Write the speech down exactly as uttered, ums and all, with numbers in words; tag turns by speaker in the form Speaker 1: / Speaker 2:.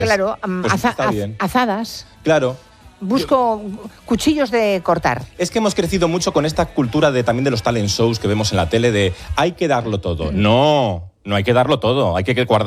Speaker 1: Claro,
Speaker 2: pues
Speaker 1: aza,
Speaker 2: está bien.
Speaker 1: azadas.
Speaker 2: Claro.
Speaker 1: Busco Yo, cuchillos de cortar.
Speaker 2: Es que hemos crecido mucho con esta cultura de también de los talent shows que vemos en la tele de hay que darlo todo. Mm. No, no hay que darlo todo, hay que guardar